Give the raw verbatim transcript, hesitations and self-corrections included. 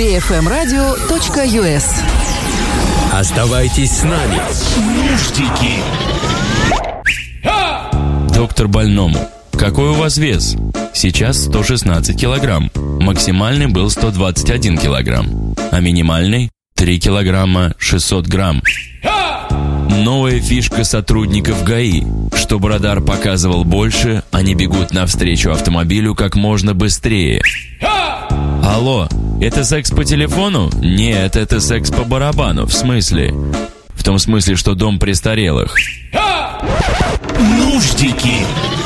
би эф эм радио точка ю эс. Оставайтесь с нами. Нуждики. Доктор больному. Какой у вас вес? Сейчас сто шестнадцать килограмм. Максимальный был сто двадцать один килограмм. А минимальный три килограмма шестьсот грамм. Новая фишка сотрудников ГАИ. Чтобы радар показывал больше, они бегут навстречу автомобилю как можно быстрее. Алло, это секс по телефону? Нет, это секс по барабану. В смысле? В том смысле, что дом престарелых. Нуждики.